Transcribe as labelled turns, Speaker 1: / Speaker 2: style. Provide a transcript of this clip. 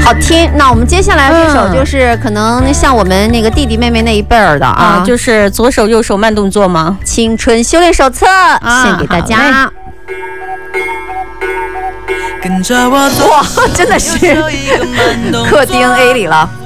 Speaker 1: 好听。那我们接下来这首就是可能像我们那个弟弟妹妹那一辈儿的啊，
Speaker 2: 就是左手右手慢动作吗？
Speaker 1: 青春修炼手册，献给大家。哇，真的是刻 DNA 里了。